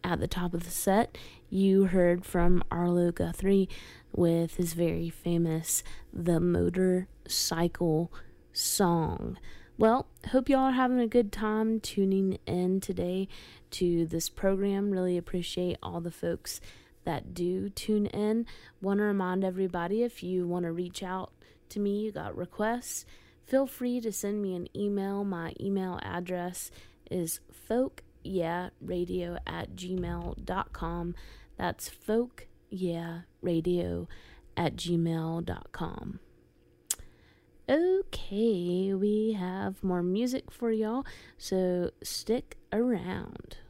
at the top of the set, you heard from Arlo Guthrie with his very famous The Motorcycle Song. Well, hope y'all are having a good time tuning in today to this program. Really appreciate all the folks that do tune in. Want to remind everybody, if you want to reach out to me, you got requests, feel free to send me an email. My email address is folkyeahradio@gmail.com. That's folkyeahradio@gmail.com. Okay, we have more music for y'all, so stick around.